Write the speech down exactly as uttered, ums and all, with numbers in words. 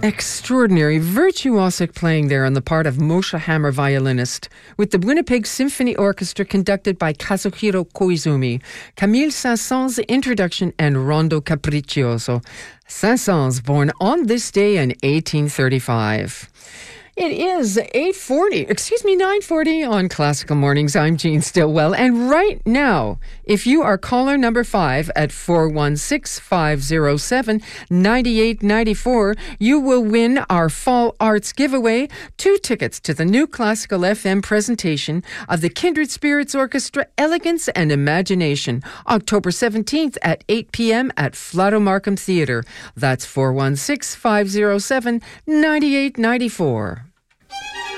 Extraordinary virtuosic playing there on the part of Moshe Hammer, violinist, with the Winnipeg Symphony Orchestra conducted by Kazuhiro Koizumi, Camille Saint-Saëns' introduction and Rondo Capriccioso. Saint-Saëns, born on this day in eighteen thirty-five. It is eight forty, excuse me, nine forty on Classical Mornings. I'm Jean Stillwell. And right now, if you are caller number five at four one six, five oh seven, nine eight nine four, you will win our Fall Arts giveaway, two tickets to the new Classical F M presentation of the Kindred Spirits Orchestra Elegance and Imagination, October seventeenth at eight p.m. at Flato Markham Theatre. That's four one six, five oh seven, nine eight nine four.